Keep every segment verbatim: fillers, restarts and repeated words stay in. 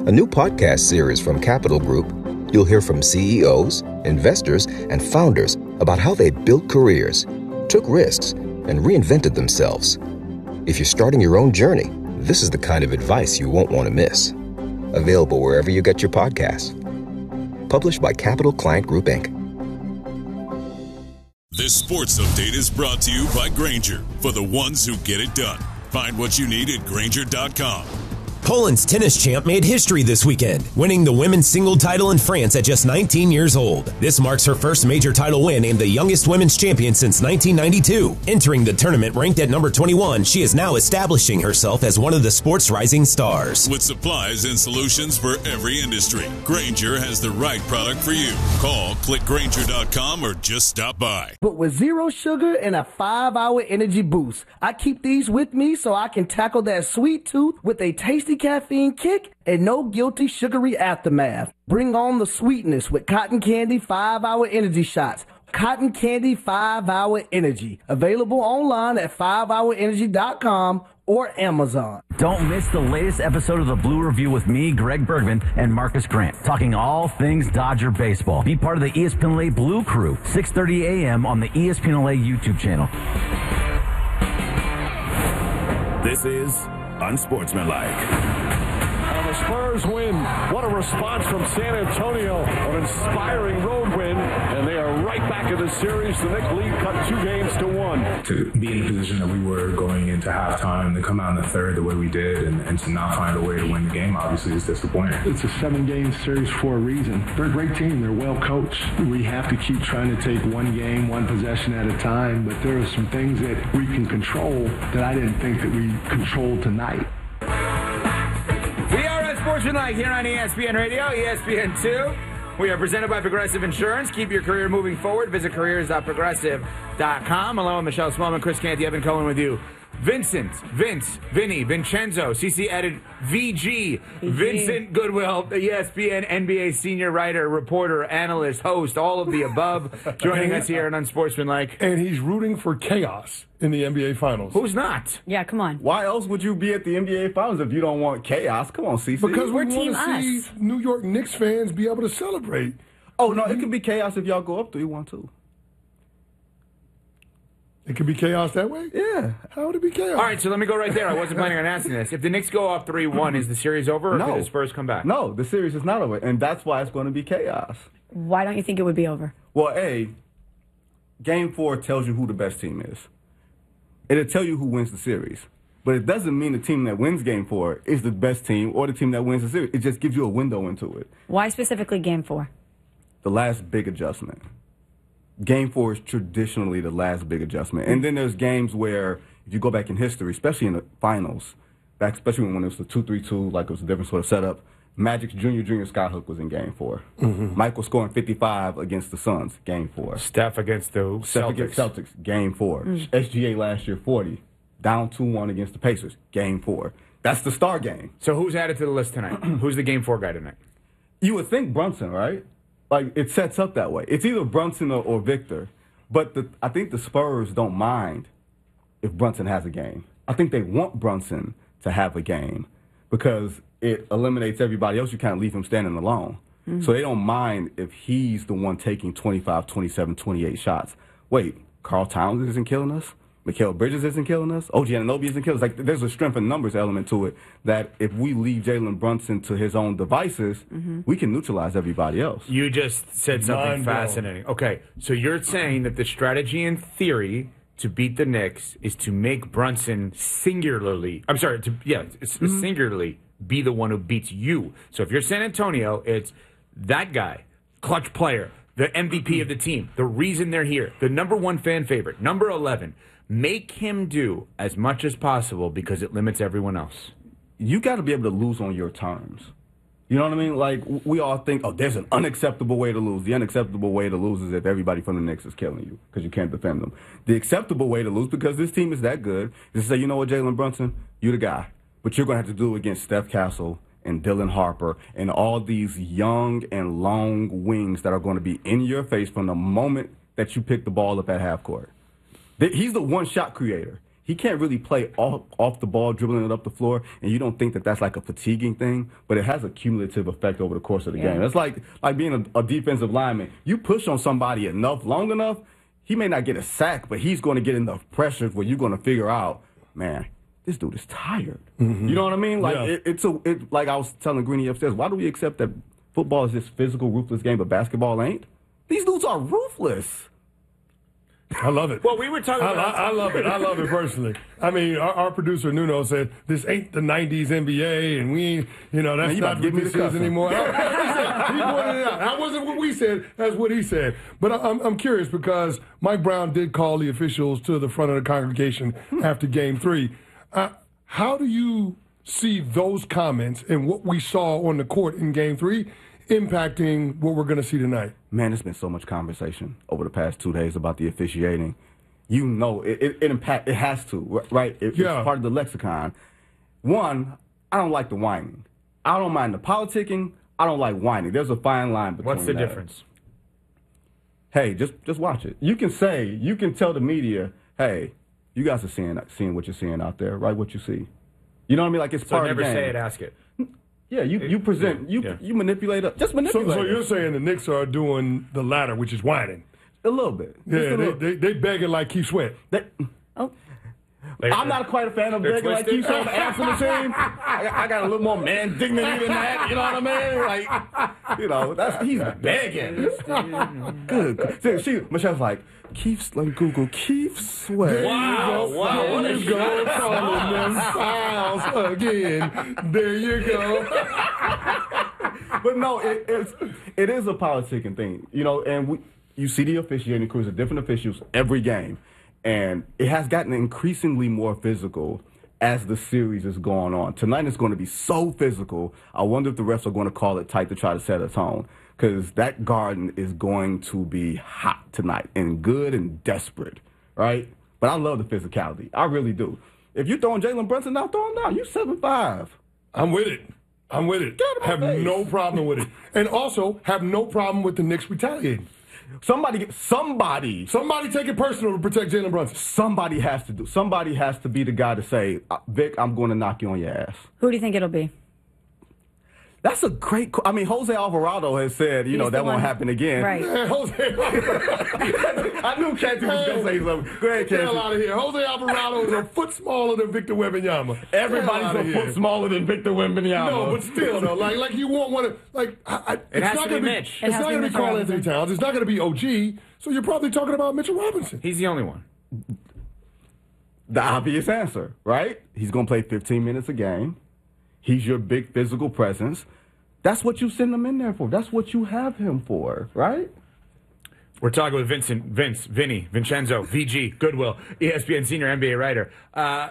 a new podcast series from Capital Group. You'll hear from C E Os, investors, and founders about how they built careers, took risks, and reinvented themselves. If you're starting your own journey, this is the kind of advice you won't want to miss. Available wherever you get your podcasts. Published by Capital Client Group, Incorporated. This sports update is brought to you by Grainger, for the ones who get it done. Find what you need at Grainger dot com. Poland's tennis champ made history this weekend, winning the women's single title in France at just nineteen years old. This marks her first major title win and the youngest women's champion since nineteen ninety-two. Entering the tournament ranked at number twenty-one, she is now establishing herself as one of the sport's rising stars. With supplies and solutions for every industry, Grainger has the right product for you. Call, click Grainger dot com, or just stop by. But with zero sugar and a five-hour energy boost, I keep these with me so I can tackle that sweet tooth with a tasty caffeine kick and no guilty sugary aftermath. Bring on the sweetness with Cotton Candy five-hour energy shots. Cotton Candy five-hour energy. Available online at five hour energy dot com or Amazon. Don't miss the latest episode of the Blue Review with me, Greg Bergman, and Marcus Grant, talking all things Dodger baseball. Be part of the E S P N L A Blue Crew, six thirty a.m. on the E S P N L A YouTube channel. This is Unsportsmanlike. And the Spurs win. What a response from San Antonio. An inspiring road win. And they are right back in the series. The Knicks lead cut two games to one. To be in the position that we were going into halftime, to come out in the third the way we did, and, and to not find a way to win the game, obviously, is disappointing. It's a seven-game series for a reason. They're a great team. They're well coached. We have to keep trying to take one game, one possession at a time. But there are some things that we can control that I didn't think that we controlled tonight. We are Unsportsmanlike here on E S P N Radio, E S P N two. We are presented by Progressive Insurance. Keep your career moving forward. Visit careers dot progressive dot com. Along with Michelle Smallman, Chris Canty, Evan Cohen with you. Vincent, Vince, Vinny, Vincenzo, C C added V G, V G. Vincent Goodwill, the E S P N N B A senior writer, reporter, analyst, host, all of the above, joining us here on Unsportsmanlike. And he's rooting for chaos in the N B A Finals. Who's not? Yeah, come on. Why else would you be at the N B A Finals if you don't want chaos? Come on, C C. Because we We're want team to see us. New York Knicks fans be able to celebrate. Oh, no, it could be chaos if y'all go up three one two. It could be chaos that way? Yeah. How would it be chaos? All right, so let me go right there. I wasn't planning on asking this. If the Knicks go up three one, is the series over, or No. do the Spurs come back? No, the series is not over, and that's why it's going to be chaos. Why don't you think it would be over? Well, A, Game four tells you who the best team is. It'll tell you who wins the series. But it doesn't mean the team that wins Game four is the best team or the team that wins the series. It just gives you a window into it. Why specifically Game four? The last big adjustment. Game four is traditionally the last big adjustment. And then there's games where, if you go back in history, especially in the finals, back especially when it was the two three two, like it was a different sort of setup, Magic's junior, junior Skyhook was in Game four. Mm-hmm. Michael scoring fifty-five against the Suns, Game four. Steph against the Celtics. Steph against Celtics, Game four. Mm. S G A last year, forty. Down two one against the Pacers, Game four. That's the star game. So who's added to the list tonight? Who's the Game four guy tonight? You would think Brunson, right? Like, it sets up that way. It's either Brunson or, or Victor. But the, I think the Spurs don't mind if Brunson has a game. I think they want Brunson to have a game because it eliminates everybody else. You kind of leave him standing alone. Mm-hmm. So they don't mind if he's the one taking twenty-five, twenty-seven, twenty-eight shots. Wait, Karl Towns isn't killing us? Mikal Bridges isn't killing us? O G Anunoby isn't killing us? Like, there's a strength in numbers element to it that if we leave Jalen Brunson to his own devices, mm-hmm. we can neutralize everybody else. You just said something Mind fascinating. Blown. Okay, so you're saying that the strategy in theory to beat the Knicks is to make Brunson singularly, I'm sorry, to yeah, mm-hmm. singularly be the one who beats you. So if you're San Antonio, it's that guy, clutch player, the M V P of the team, the reason they're here, the number one fan favorite, number eleven. Make him do as much as possible because it limits everyone else. You got to be able to lose on your terms. You know what I mean? Like, we all think, oh, there's an unacceptable way to lose. The unacceptable way to lose is if everybody from the Knicks is killing you because you can't defend them. The acceptable way to lose, because this team is that good, is to say, you know what, Jalen Brunson, you're the guy. But you're going to have to do it against Steph Castle and Dylan Harper and all these young and long wings that are going to be in your face from the moment that you pick the ball up at half court. He's the one-shot creator. he can't really play off, off the ball, dribbling it up the floor, and you don't think that that's like a fatiguing thing, but it has a cumulative effect over the course of the Yeah. game. It's like like being a, a defensive lineman. You push on somebody enough, long enough, he may not get a sack, but he's going to get enough pressure where you're going to figure out, man, this dude is tired. Mm-hmm. You know what I mean? Like Yeah. it, it's a it, like I was telling Greeny upstairs. Why do we accept that football is this physical, ruthless game, but basketball ain't? These dudes are ruthless. I love it. Well, we were talking I, about. I, I love it. I love it personally. I mean, our, our producer Nuno said this ain't the nineties N B A, and we, ain't, you know, that's Man, you not about to give what me this the is cussing. anymore. he pointed it out. That wasn't what we said. That's what he said. But I, I'm, I'm curious because Mike Brown did call the officials to the front of the congregation after Game Three. Uh, how do you see those comments and what we saw on the court in Game Three impacting what we're going to see tonight? Man, there's been so much conversation over the past two days about the officiating. You know, it, it, it impact. It has to, right? It, Yeah. It's part of the lexicon. One, I don't like the whining. I don't mind the politicking. I don't like whining. There's a fine line between What's the that. difference? Hey, just just watch it. You can say, you can tell the media, hey, you guys are seeing seeing what you're seeing out there, right? What you see. You know what I mean? Like it's So part never of the game. say it, ask it. Yeah, you, you present, you Yeah. you manipulate it. Just So, manipulate so it. you're saying the Knicks are doing the latter, which is whining. A little bit. Just a Yeah, they, little. they, they begging like Keith Sweat. They- Oh, I'm not quite a fan of They're begging like twisted. you said, the answer machine. I, I got a little more man dignity than that. You know what I mean? Like, you know, that's he's begging. Good. See, she, Michelle's like, Keith, let me Google Keith Sweat. Wow, wow, There what a you go, calling them fouls again. There you go. But no, it, it's it is a politicking thing, you know. And we, you see the officiating crews of different officials every game, and it has gotten increasingly more physical as the series is going on. Tonight is going to be so physical. I wonder if the refs are going to call it tight to try to set a tone, because that Garden is going to be hot tonight and good and desperate, right? But I love the physicality. I really do. If you're throwing Jalen Brunson out, throw him down. You seven five. I'm with it. I'm with it. Get out of my Have face. no problem with it. And also have no problem with the Knicks retaliating. Somebody, somebody, Somebody take it personal to protect Jalen Brunson. somebody has to do. Somebody has to be the guy to say, uh, Vic, I'm going to knock you on your ass. who do you think it'll be? That's a great. I mean, Jose Alvarado has said, you He's know, the that won't one. happen again. Right. Man, Jose I knew Cassie was going to say something. Go ahead, Get the hell Cassie. out of here. Jose Alvarado is a foot smaller than Victor Wembanyama. Everybody's Get the hell a outta foot here. smaller than Victor Wembanyama. No, but still, though, like, like you won't want to, like, I, I, it's has not to gonna be be, Mitch. It's It has not to be going to be Mitchell Karl Anthony Robinson. Towns. It's not going to be O G. So you're probably talking about Mitchell Robinson. He's the only one. The obvious answer, right? He's going to play fifteen minutes a game. He's your big physical presence. That's what you send him in there for. That's what you have him for, right? We're talking with Vincent, Vince, Vinny, Vincenzo, V G, Goodwill, E S P N senior N B A writer. Uh,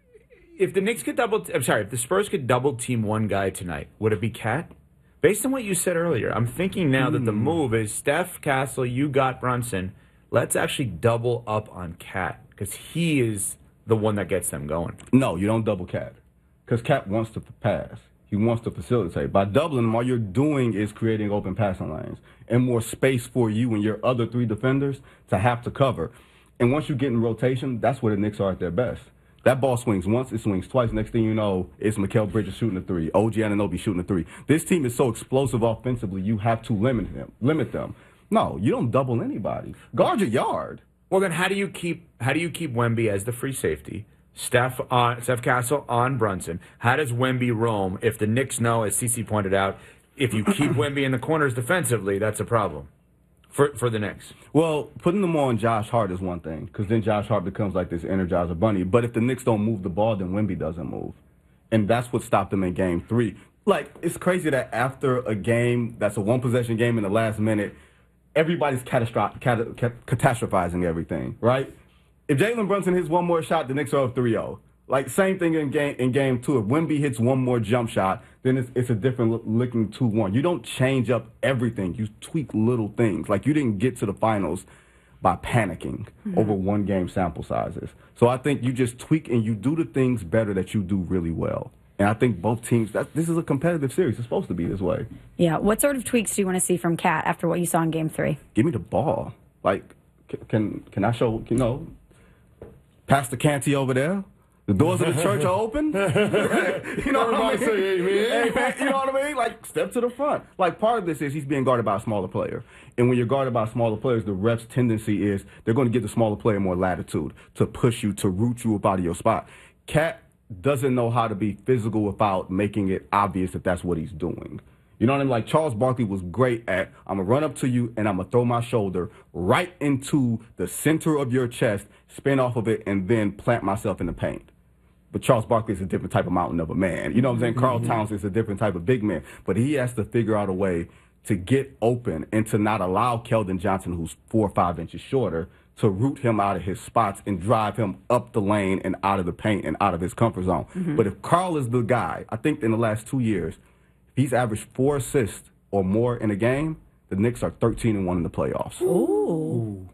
if the Knicks could double, I'm sorry, if the Spurs could double team one guy tonight, would it be Cat? Based on what you said earlier, I'm thinking now that the move is Steph, Castle, you got Brunson. Let's actually double up on Cat because he is the one that gets them going. No, you don't double Cat, because Cat wants to pass. He wants to facilitate. By doubling him, all you're doing is creating open passing lanes and more space for you and your other three defenders to have to cover. And once you get in rotation, that's where the Knicks are at their best. That ball swings once, it swings twice. Next thing you know, it's Mikal Bridges shooting a three, O G Anunoby shooting a three. This team is so explosive offensively, you have to limit them. Limit them. No, you don't double anybody. Guard your yard. Well, then how do you keep how do you keep Wemby as the free safety? Steph on Steph Castle on Brunson. How does Wemby roam? If the Knicks know, as Cece pointed out, if you keep Wemby in the corners defensively, that's a problem for for the Knicks. Well, putting them on Josh Hart is one thing, because then Josh Hart becomes like this Energizer Bunny. But if the Knicks don't move the ball, then Wemby doesn't move. And that's what stopped them in game three. Like, it's crazy that after a game that's a one-possession game in the last minute, everybody's catastro- cat- cat- catastrophizing everything, right? If Jalen Brunson hits one more shot, the Knicks are up three oh. Like, same thing in game in game two. If Wemby hits one more jump shot, then it's, it's a different look, looking two one. You don't change up everything. You tweak little things. Like, you didn't get to the finals by panicking mm-hmm. over one-game sample sizes. So I think you just tweak and you do the things better that you do really well. And I think both teams, that, this is a competitive series. It's supposed to be this way. Yeah. What sort of tweaks do you want to see from Cat after what you saw in Game Three? Give me the ball. Like, can can, can I show, you know, Pastor Canty over there. The doors of the church are open. You know what I mean? Say amen. Amen. You know what I mean? Like, step to the front. Like, part of this is he's being guarded by a smaller player. And when you're guarded by smaller players, the ref's tendency is they're going to give the smaller player more latitude to push you, to root you up out of your spot. Cat doesn't know how to be physical without making it obvious that that's what he's doing. You know what I mean? Like, Charles Barkley was great at, I'm going to run up to you and I'm going to throw my shoulder right into the center of your chest, spin off of it, and then plant myself in the paint. But Charles Barkley is a different type of mountain of a man. You know what I'm saying? Mm-hmm. Karl Towns is a different type of big man. But he has to figure out a way to get open and to not allow Keldon Johnson, who's four or five inches shorter, to root him out of his spots and drive him up the lane and out of the paint and out of his comfort zone. Mm-hmm. But if Karl is the guy, I think in the last two years, he's averaged four assists or more in a game, the Knicks are thirteen and one in the playoffs. Ooh.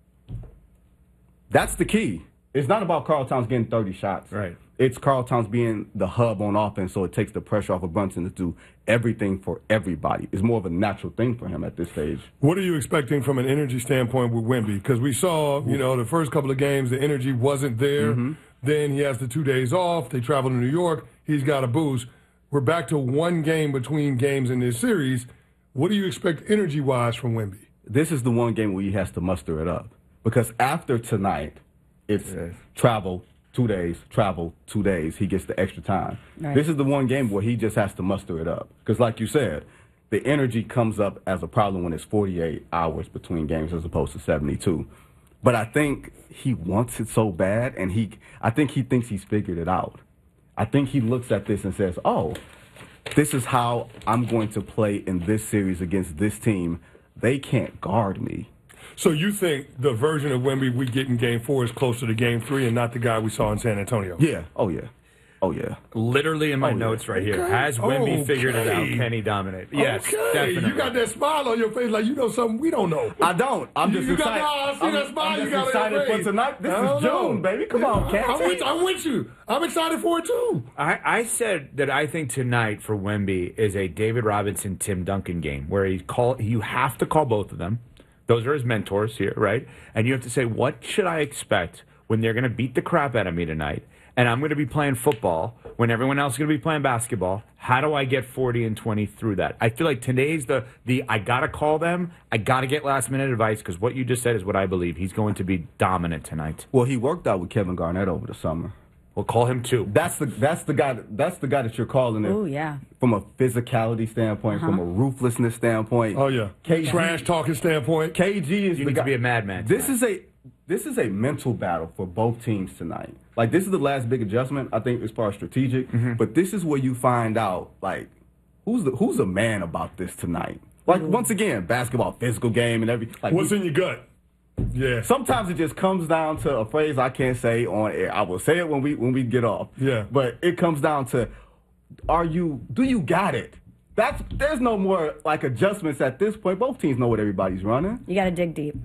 That's the key. It's not about Karl Towns getting thirty shots. Right. It's Karl Towns being the hub on offense, so it takes the pressure off of Brunson to do everything for everybody. It's more of a natural thing for him at this stage. What are you expecting from an energy standpoint with Wemby? Because we saw, you know, the first couple of games, the energy wasn't there. Mm-hmm. Then he has the two days off. They travel to New York. He's got a boost. We're back to one game between games in this series. What do you expect energy-wise from Wemby? This is the one game where he has to muster it up. Because after tonight, it's yes. travel, two days, travel, two days. He gets the extra time. Right. This is the one game where he just has to muster it up. Because like you said, the energy comes up as a problem when it's forty-eight hours between games as opposed to seventy-two. But I think he wants it so bad, and he, I think he thinks he's figured it out. I think he looks at this and says, oh, this is how I'm going to play in this series against this team. They can't guard me. So you think the version of Wemby we get in Game Four is closer to Game Three and not the guy we saw in San Antonio? Yeah. Oh yeah. Oh yeah. Literally in my oh, notes yeah. right here. Okay. Has Wemby okay. figured it out? Can he dominate? Yes, okay. definitely. You got that smile on your face like you know something we don't know. I don't. I'm just you excited. Got, no, I see I'm, that smile I'm you just got excited on your for face. tonight. This is June, know. baby. Come on, Cat. I'm with, I'm with you. I'm excited for it too. I, I said that I think tonight for Wemby is a David Robinson, Tim Duncan game where he call. You have to call both of them. Those are his mentors here, right? And you have to say, what should I expect when they're going to beat the crap out of me tonight? And I'm going to be playing football when everyone else is going to be playing basketball. How do I get forty and twenty through that? I feel like today's the, the I got to call them. I got to get last minute advice because what you just said is what I believe. He's going to be dominant tonight. Well, he worked out with Kevin Garnett over the summer. We'll call him too. That's the that's the guy that's the guy that you're calling it. Oh yeah. From a physicality standpoint, uh-huh. from a ruthlessness standpoint. Oh yeah. K G, trash talking standpoint. K G is you the need guy. to be a madman. This is a this is a mental battle for both teams tonight. Like this is the last big adjustment I think as far as strategic. Mm-hmm. But this is where you find out like who's the who's a man about this tonight. Like mm-hmm. once again, basketball, physical game, and every like what's we, in your gut. Yeah. Sometimes it just comes down to a phrase I can't say on air. I will say it when we when we get off. Yeah. But it comes down to, are you? Do you got it? That's there's no more like adjustments at this point. Both teams know what everybody's running. You got to dig deep.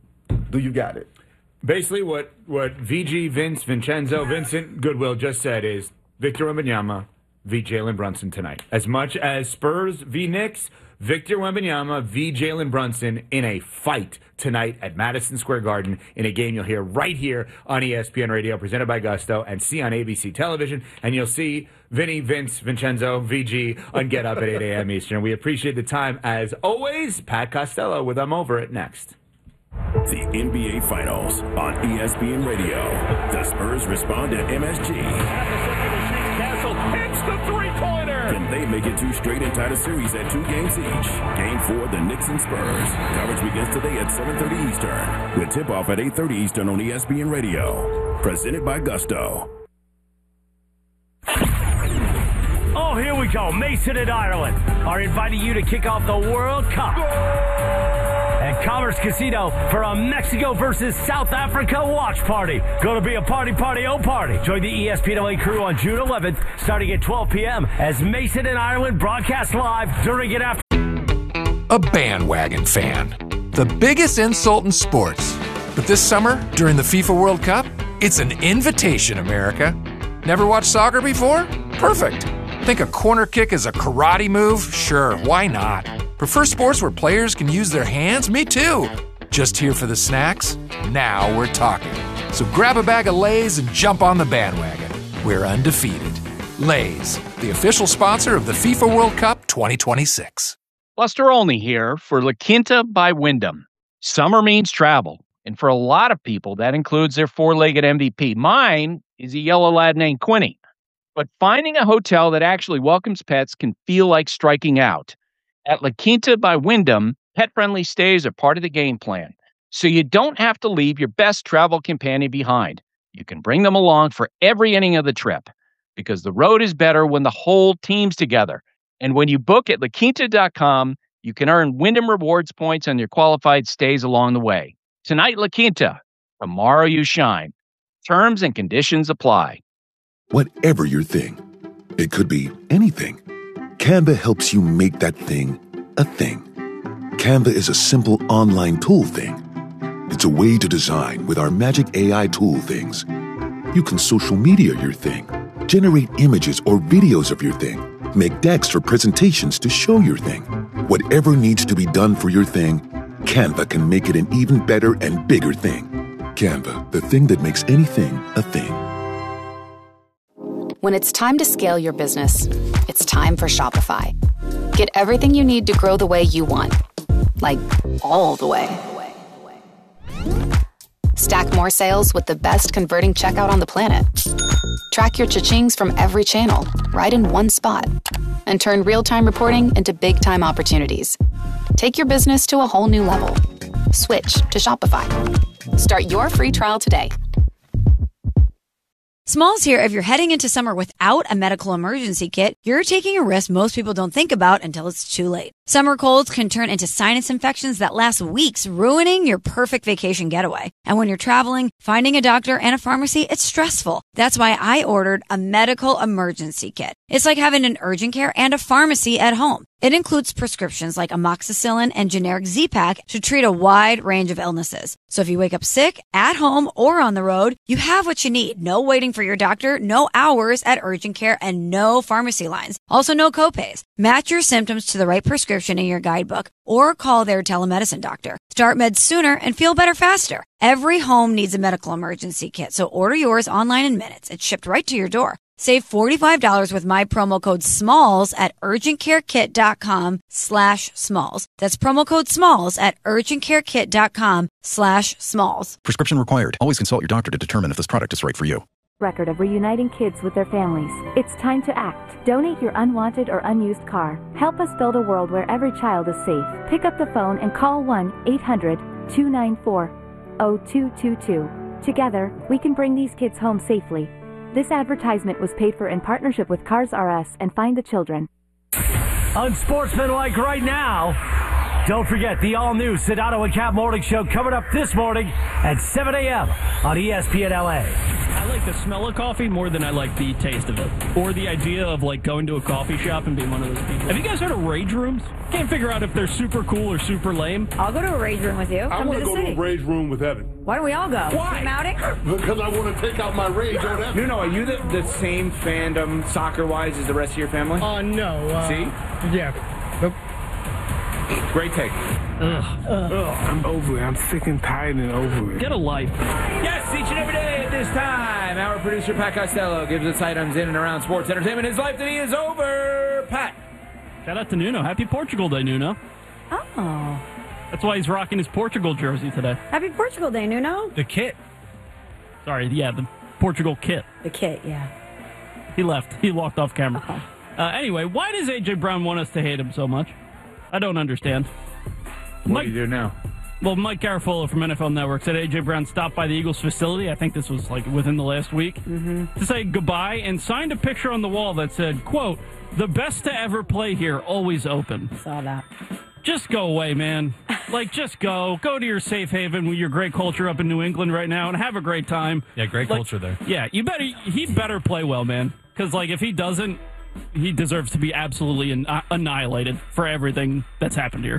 Do you got it? Basically, what what V G, Vince, Vincenzo, Vincent Goodwill just said is Victor Wembanyama v. Jalen Brunson tonight. As much as Spurs v. Knicks, Victor Wembanyama v. Jalen Brunson in a fight tonight at Madison Square Garden in a game you'll hear right here on E S P N Radio, presented by Gusto, and see on A B C Television. And you'll see Vinny, Vince, Vincenzo, V G on Get Up at eight a.m. Eastern. We appreciate the time as always. Pat Costello with I'm Over It next. The N B A Finals on E S P N Radio. The Spurs respond to M S G. Castle hits the three-pointer. Can they make it two straight and tie the series at two games each? Game four, the Knicks and Spurs. Coverage begins today at seven thirty Eastern. With tip-off at eight thirty Eastern on E S P N Radio. Presented by Gusto. Oh, here we go. Mason and Ireland are inviting you to kick off the World Cup at Commerce Casino for a Mexico versus South Africa watch party. Gonna be a party, party, oh party. Join the E S P N L A crew on June eleventh, starting at twelve p.m. as Mason and Ireland broadcast live during and after. A bandwagon fan. The biggest insult in sports. But this summer, during the FIFA World Cup, it's an invitation, America. Never watched soccer before? Perfect. Think a corner kick is a karate move? Sure, why not? Prefer sports where players can use their hands? Me too. Just here for the snacks? Now we're talking. So grab a bag of Lay's and jump on the bandwagon. We're undefeated. Lay's, the official sponsor of the FIFA World Cup twenty twenty-six. Buster Olney here for La Quinta by Wyndham. Summer means travel, and for a lot of people, that includes their four-legged M V P. Mine is a yellow lad named Quinny. But finding a hotel that actually welcomes pets can feel like striking out. At La Quinta by Wyndham, pet-friendly stays are part of the game plan, so you don't have to leave your best travel companion behind. You can bring them along for every inning of the trip, because the road is better when the whole team's together. And when you book at la quinta dot com, you can earn Wyndham Rewards points on your qualified stays along the way. Tonight, La Quinta. Tomorrow, you shine. Terms and conditions apply. Whatever your thing, it could be anything. Canva helps you make that thing a thing. Canva is a simple online tool thing. It's a way to design with our magic A I tool things. You can social media your thing, generate images or videos of your thing, make decks for presentations to show your thing. Whatever needs to be done for your thing, Canva can make it an even better and bigger thing. Canva, the thing that makes anything a thing. When it's time to scale your business, it's time for Shopify. Get everything you need to grow the way you want. Like, all the way. Stack more sales with the best converting checkout on the planet. Track your cha-chings from every channel, right in one spot. And turn real-time reporting into big-time opportunities. Take your business to a whole new level. Switch to Shopify. Start your free trial today. Smalls here. If you're heading into summer without a medical emergency kit, you're taking a risk most people don't think about until it's too late. Summer colds can turn into sinus infections that last weeks, ruining your perfect vacation getaway. And when you're traveling, finding a doctor and a pharmacy, it's stressful. That's why I ordered a medical emergency kit. It's like having an urgent care and a pharmacy at home. It includes prescriptions like amoxicillin and generic Z-Pak to treat a wide range of illnesses. So if you wake up sick, at home, or on the road, you have what you need. No waiting for your doctor, no hours at urgent care, and no pharmacy lines. Also, no copays. Match your symptoms to the right prescription in your guidebook or call their telemedicine doctor. Start meds sooner and feel better faster. Every home needs a medical emergency kit, so order yours online in minutes. It's shipped right to your door. Save forty-five dollars with my promo code SMALLS at urgentcarekit.com slash SMALLS. That's promo code SMALLS at urgentcarekit.com slash SMALLS. Prescription required. Always consult your doctor to determine if this product is right for you. Record of reuniting kids with their families. It's time to act. Donate your unwanted or unused car. Help us build a world where every child is safe. Pick up the phone and call one eight hundred two nine four oh two two two. Together, we can bring these kids home safely. This advertisement was paid for in partnership with Cars R Us and Find the Children. Unsportsmanlike right now. Don't forget the all-new Sedano and Cap Morning Show coming up this morning at seven a.m. on E S P N L A. I like the smell of coffee more than I like the taste of it. Or the idea of like going to a coffee shop and being one of those people. Have you guys heard of rage rooms? Can't figure out if they're super cool or super lame. I'll go to a rage room with you. I want to go to a rage room with Evan. Why don't we all go? Why? Team outing? Because I want to take out my rage on Evan. Nuno, are you the, the same fandom soccer-wise as the rest of your family? Uh, no. Uh, See? Yeah. Nope. Great take. Ugh. Ugh. I'm over it. I'm sick and tired and over it. Get a life. Yes, each and every day at this time, our producer Pat Costello gives us items in and around sports entertainment. His life to me is over. Pat. Shout out to Nuno. Happy Portugal Day, Nuno. Oh. That's why he's rocking his Portugal jersey today. Happy Portugal Day, Nuno. The kit. Sorry, yeah, the Portugal kit. The kit, yeah. He left. He walked off camera. Uh-huh. Uh, anyway, why does A J Brown want us to hate him so much? I don't understand. What Mike, do you do now? Well, Mike Garafolo from N F L Network said A J Brown stopped by the Eagles facility. I think this was like within the last week mm-hmm. to say goodbye and signed a picture on the wall that said, quote, "The best to ever play here, always open." Saw that. Just go away, man. Like, just go. Go to your safe haven with your great culture up in New England right now and have a great time. Yeah, great like, culture there. Yeah, you better. He better play well, man. Because, like, if he doesn't, he deserves to be absolutely an- annihilated for everything that's happened here.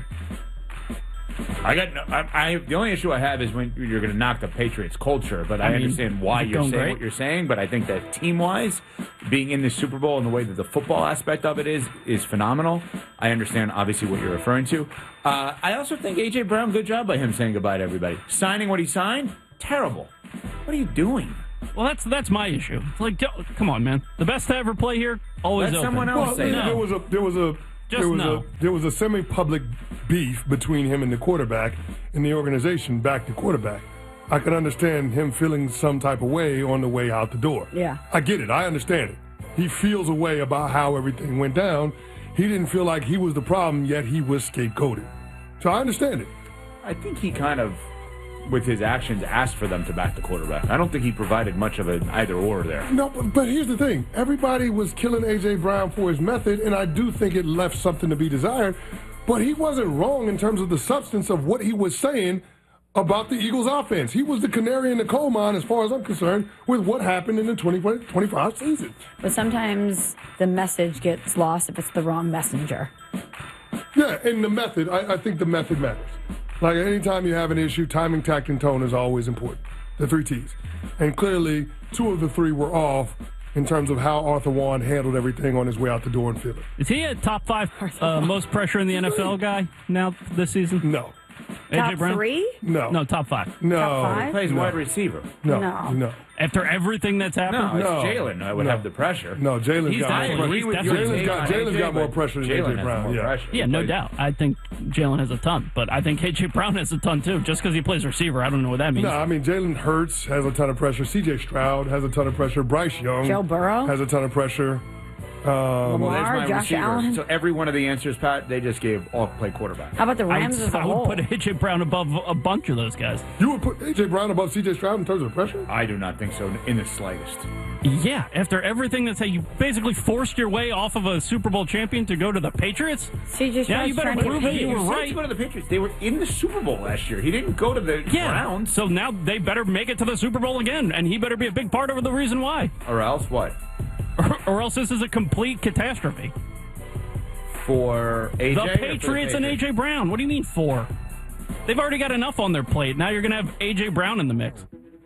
I got no, I, I. The only issue I have is when you're going to knock the Patriots' culture, but I, I mean, understand why you're saying great? what you're saying. But I think that team-wise, being in the Super Bowl and the way that the football aspect of it is is phenomenal. I understand obviously what you're referring to. Uh, I also think A J Brown, good job by him saying goodbye to everybody, signing what he signed. Terrible. What are you doing? Well, that's that's my issue. It's like, do- come on, man. The best to ever play here, always Let open. someone else Well, say there, no. there was a there was a Just there was no. a there was a semi-public beef between him and the quarterback and the organization back to quarterback. I could understand him feeling some type of way on the way out the door. Yeah. I get it. I understand it. He feels a way about how everything went down. He didn't feel like he was the problem, yet he was scapegoated. So I understand it. I think he kind of, with his actions, asked for them to back the quarterback. I don't think he provided much of an either or there. No, but, but here's the thing. Everybody was killing A J. Brown for his method, and I do think it left something to be desired. But he wasn't wrong in terms of the substance of what he was saying about the Eagles' offense. He was the canary in the coal mine, as far as I'm concerned, with what happened in the twenty twenty-five season. But sometimes the message gets lost if it's the wrong messenger. Yeah, and the method, I, I think the method matters. Like, anytime you have an issue, timing, tact, and tone is always important. The three T's. And clearly, two of the three were off in terms of how Arthur Warren handled everything on his way out the door in Philly. Is he a top five uh, most pressure in the N F L guy now this season? No. A J Top Brown? three? No. No, top five. No. Top five? He plays No. wide receiver. No. No. No. After everything that's happened? No, it's No. Jalen that would No. have the pressure. No, Jalen's He's got I more agree pressure. with you. Jalen's got, Jalen's got more pressure than A Jalen J. has Brown. more Yeah. pressure. Yeah, He no plays- doubt. I think Jalen has a ton, but I think A J. Brown has a ton too. Just because he plays receiver, I don't know what that means. No, I mean, Jalen Hurts has a ton of pressure. C J. Stroud has a ton of pressure. Bryce Young Joe Burrow? has a ton of pressure. Um, Well, there's Lamar, my Josh receiver. Allen. So every one of the answers, Pat, they just gave all play quarterback. How about the I Rams would, as a I whole? would put A J. Brown above a bunch of those guys. you would put A J. Brown above C J. Stroud in terms of pressure? I do not think so in the slightest. Yeah, after everything that's you basically forced your way off of a Super Bowl champion to go to the Patriots. C J. Yeah, you Stroud's better trying to prove get that you paid. were He said right. to go to the Patriots. They were in the Super Bowl last year. He didn't go to the Yeah, Browns. so now they better make it to the Super Bowl again, and he better be a big part of the reason why. Or else what? Or, or else this is a complete catastrophe. For A J? The or for the Patriots and A J. Brown. What do you mean for? They've already got enough on their plate. Now you're going to have A J. Brown in the mix.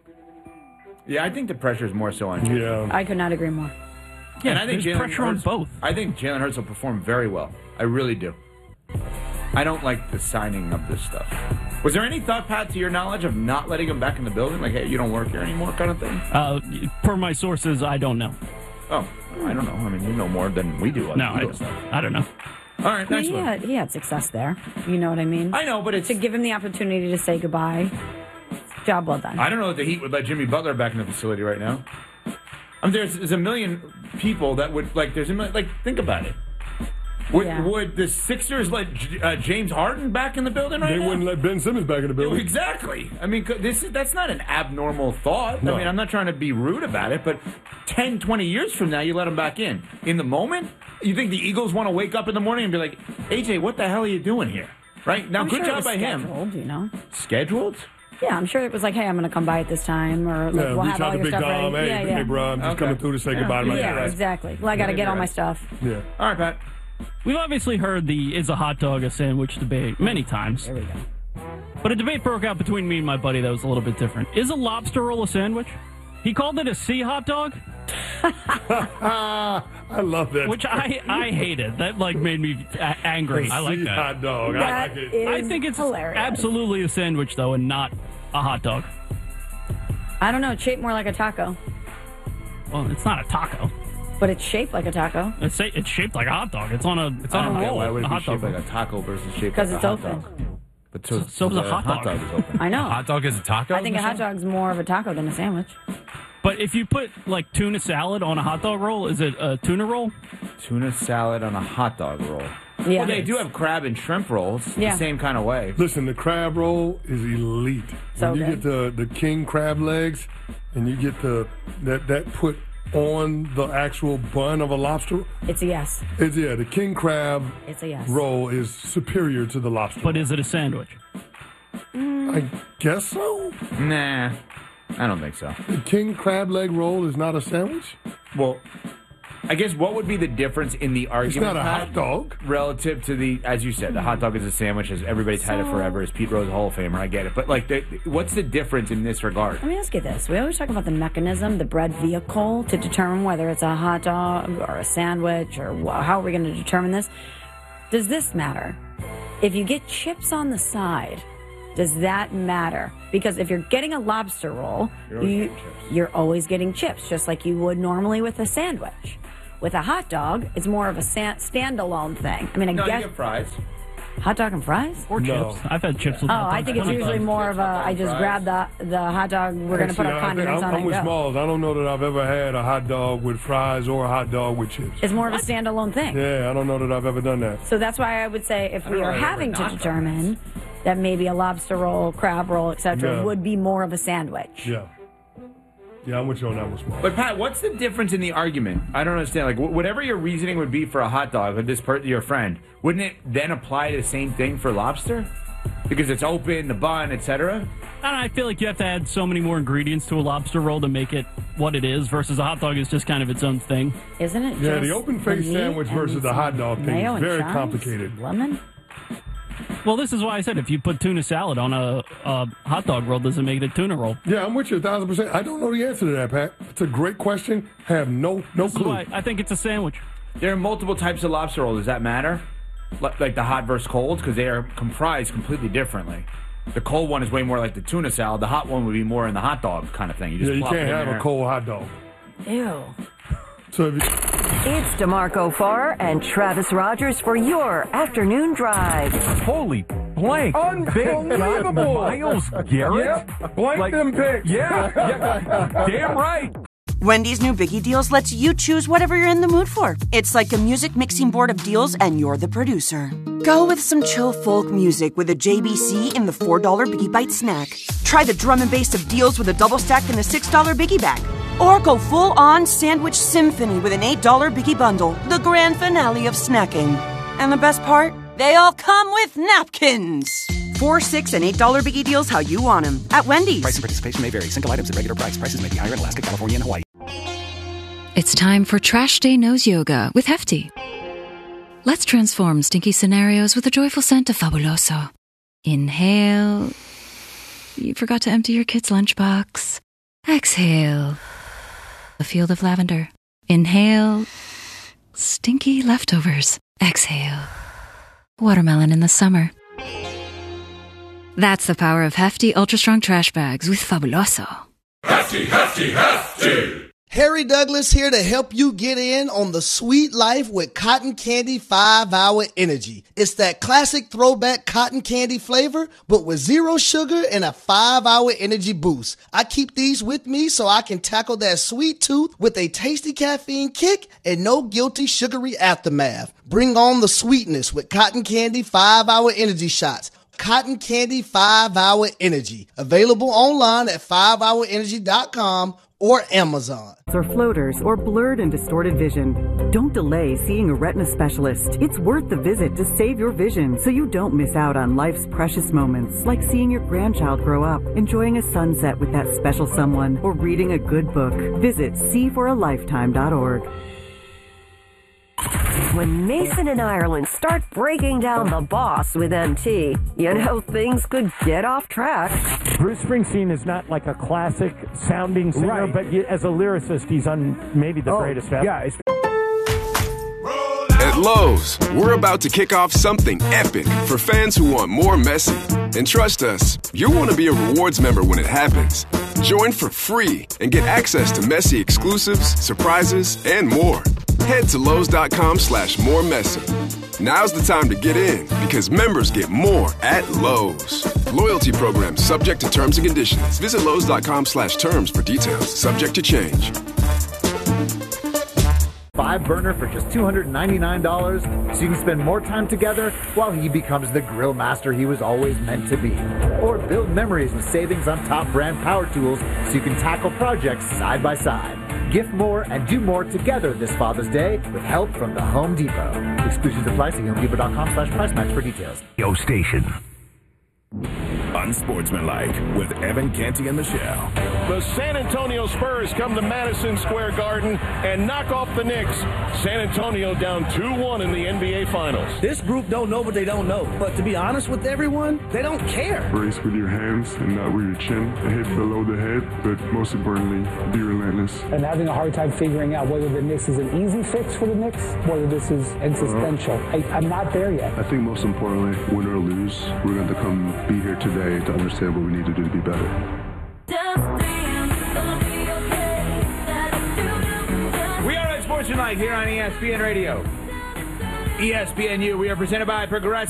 Yeah, I think the pressure is more so on Jalen. Yeah. I could not agree more. Yeah, and I think there's Jalen pressure on Hurts- both. I think Jalen Hurts will perform very well. I really do. I don't like the signing of this stuff. Was there any thought, Pat, to your knowledge of not letting him back in the building? Like, hey, you don't work here anymore kind of thing? Uh, per my sources, I don't know. Oh, I don't know. I mean, you know more than we do on No, the I Eagles don't, stuff. I don't know. All right, I mean, next he one. had, he had success there. You know what I mean? I know, but it's... To give him the opportunity to say goodbye. Job well done. I don't know if the Heat would let Jimmy Butler back in the facility right now. I mean, there's, there's a million people that would, like, there's a million, like, think about it. Would, Yeah. would the Sixers let J- uh, James Harden back in the building right They now? wouldn't let Ben Simmons back in the building. Exactly. I mean, c- this is, that's not an abnormal thought. No. I mean, I'm not trying to be rude about it, but ten, twenty years from now, you let him back in. In the moment, you think the Eagles want to wake up in the morning and be like, A J, what the hell are you doing here? Right? Now, I'm good sure it job was by him. scheduled, you know? Scheduled? Yeah, I'm sure it was like, hey, I'm going to come by at this time, or like, Yeah, we'll reach have out all to your Big stuff Dom. ready. Hey, yeah, yeah. hey, bro, I'm just Okay. coming through to say Yeah. goodbye to my Yeah, guys. exactly. Well, I got to Yeah, get you're all my right. stuff. Yeah. All right, Pat. We've obviously heard the is a hot dog a sandwich debate many times. There we go. But a debate broke out between me and my buddy that was a little bit different. Is a lobster roll a sandwich? He called it a sea hot dog, I love that. which I, I hated. That like made me a- angry. A I like sea that. hot dog. I That like it. is I think it's hilarious. absolutely a sandwich though, and not a hot dog. I don't know. It's shaped more like a taco, Well, it's not a taco. but it's shaped like a taco It's, sa- it's shaped like a hot dog. It's on a it's on I a don't get roll. why would a it be hot shaped dog. like a taco versus shaped because like it's a hot open. dog? But so, So is a hot dog. is open. I know. Hot dog is a taco? I think a hot dog's more of a taco than a sandwich. But if you put like tuna salad on a hot dog roll, is it a tuna roll? Tuna salad on a hot dog roll. Yeah. Well, they do have crab and shrimp rolls Yeah. the same kind of way. Listen, the crab roll is elite. So when you good. get the, the king crab legs and you get the that that put on the actual bun of a lobster, It's a yes. it's yeah, the king crab It's a yes. roll is superior to the lobster. But is it a sandwich? I guess so. Nah, I don't think so. The king crab leg roll is not a sandwich. Well, I guess what would be the difference in the It's argument, not a Pat, hot dog. relative to the, as you said, the hot dog is a sandwich, as everybody's had it So- forever, as Pete Rose, a Hall of Famer, I get it. But, like, the, what's the difference in this regard? Let me ask you this. We always talk about the mechanism, the bread vehicle, to determine whether it's a hot dog or a sandwich, or wh- how are we going to determine this? Does this matter? If you get chips on the side, Does that matter? Because if you're getting a lobster roll, You're always you, getting chips. you're always getting chips, just like you would normally with a sandwich. With a hot dog, it's more of a san- standalone thing. I mean, I No, you guess get fries. hot dog and fries. Or No. chips. I've had chips with Oh, hot I dogs think it's plenty of usually times. more of a. I just grab the the hot dog. We're going to put See, our I think condiments I'm, on I'm it with and go. Smalls. I don't know that I've ever had a hot dog with fries or a hot dog with chips. It's more of a standalone thing. Yeah, I don't know that I've ever done that. So that's why I would say if I we don't are know if I've having ever to not done determine that maybe a lobster roll, crab roll, et cetera, Yeah. would be more of a sandwich. Yeah. Yeah, I'm with you on that one, Smalls. But Pat, what's the difference in the argument? I don't understand. Like, wh- whatever your reasoning would be for a hot dog with this per- your friend, wouldn't it then apply the same thing for lobster? Because it's open, the bun, et cetera. I don't know, I feel like you have to add so many more ingredients to a lobster roll to make it what it is, versus a hot dog is just kind of its own thing. Isn't it? Yeah, just the open face the meat sandwich versus and the hot dog thing mayo is and very chives? complicated. Lemon? Well, this is why I said if you put tuna salad on a, a hot dog roll, does it make it a tuna roll? Yeah, I'm with you a thousand percent. I don't know the answer to that, Pat. It's a great question. I have no no This is clue. why I think it's a sandwich. There are multiple types of lobster roll. Does that matter? Li- Like the hot versus cold? Because they are comprised completely differently. The cold one is way more like the tuna salad. The hot one would be more in the hot dog kind of thing. You just Yeah, you plop can't it in have there. a cold hot dog. Ew. So if you, It's DeMarco Farr and Travis Rogers for your afternoon drive. Holy blank. Unbelievable. Miles Garrett? Yep. Blank them picks. Yeah. yeah. Damn right. Wendy's new Biggie Deals lets you choose whatever you're in the mood for. It's like a music mixing board of deals, and you're the producer. Go with some chill folk music with a J B C in the four dollar Biggie Bite snack. Try the drum and bass of deals with a double stack in the six dollar Biggie Bag. Or go full-on sandwich symphony with an eight dollar Biggie Bundle, the grand finale of snacking. And the best part? They all come with napkins. Four, six, and eight dollar Biggie Deals how you want them at Wendy's. Price and participation may vary. Single items at regular price. Prices may be higher in Alaska, California, and Hawaii. It's time for Trash Day Nose Yoga with Hefty. Let's transform stinky scenarios with a joyful scent of Fabuloso. Inhale. You forgot to empty your kid's lunchbox. Exhale. A field of lavender. Inhale. Stinky leftovers. Exhale. Watermelon in the summer. That's the power of Hefty Ultra Strong Trash Bags with Fabuloso. Hefty, hefty, hefty. Harry Douglas here to help you get in on the sweet life with Cotton Candy five hour Energy. It's that classic throwback cotton candy flavor, but with zero sugar and a five hour energy boost. I keep these with me so I can tackle that sweet tooth with a tasty caffeine kick and no guilty sugary aftermath. Bring on the sweetness with Cotton Candy five hour Energy shots. Cotton Candy five hour Energy. Available online at five hour energy dot com or Amazon. Or floaters or blurred and distorted vision. Don't delay seeing a retina specialist. It's worth the visit to save your vision so you don't miss out on life's precious moments, like seeing your grandchild grow up, enjoying a sunset with that special someone, or reading a good book. Visit see for a lifetime dot org. When Mason and Ireland start breaking down the boss with M T, you know things could get off track. Bruce Springsteen is not like a classic sounding singer, Right. but y- as a lyricist, he's on maybe the greatest ever. Yeah, At Lowe's, we're about to kick off something epic for fans who want more Messi. And trust us, you'll want to be a rewards member when it happens. Join for free and get access to Messi exclusives, surprises, and more. Head to Lowe's.com slash more Messi. Now's the time to get in because members get more at Lowe's. Loyalty program subject to terms and conditions. Visit Lowe's.com slash terms for details. Subject to change. Five burner for just two hundred ninety-nine dollars so you can spend more time together while he becomes the grill master he was always meant to be. Or build memories with savings on top brand power tools so you can tackle projects side by side. Gift more and do more together this Father's Day with help from the Home Depot. Exclusions apply. See homedepot.com slash price match for details. Yo Station. Unsportsmanlike with Evan Canty and Michelle. The San Antonio Spurs come to Madison Square Garden and knock off the Knicks. San Antonio down two one in the N B A Finals. This group don't know what they don't know. But to be honest with everyone, they don't care. Brace with your hands and not with your chin. Hit below the head, but most importantly, be relentless. I'm having a hard time figuring out whether the Knicks is an easy fix for the Knicks, whether this is existential. Uh, I, I'm not there yet. I think most importantly, win or lose, we're going to come be here today to understand what we need to do to be better. We are at Sports Tonight here on E S P N Radio. E S P N U. We are presented by Progressive.